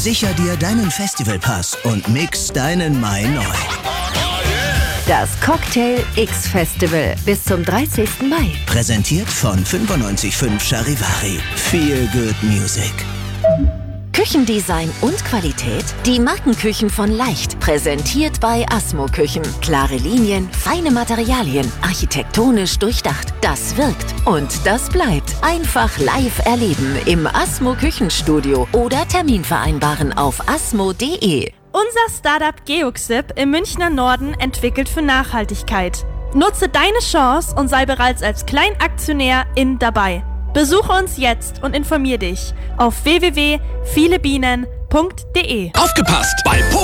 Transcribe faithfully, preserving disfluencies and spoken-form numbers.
Sicher dir deinen Festivalpass und mix deinen Mai neu. Das Cocktail X Festival bis zum dreißigsten Mai. Präsentiert von fünfundneunzig Komma fünf Charivari. Feel good music. Küchendesign und Qualität? Die Markenküchen von Leicht. Präsentiert bei Asmo Küchen. Klare Linien, feine Materialien, architektonisch durchdacht. Das wirkt und das bleibt. Einfach live erleben im Asmo Küchenstudio oder Termin vereinbaren auf asmo punkt de. Unser Startup Geoxip im Münchner Norden entwickelt für Nachhaltigkeit. Nutze deine Chance und sei bereits als Kleinaktionär in dabei. Besuche uns jetzt und informier dich auf w w w punkt viele bienen punkt de. Aufgepasst! Bei